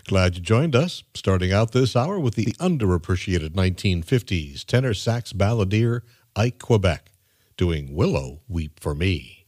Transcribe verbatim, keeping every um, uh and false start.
Glad you joined us. Starting out this hour with the underappreciated nineteen fifties tenor sax balladeer Ike Quebec, doing Willow Weep for Me.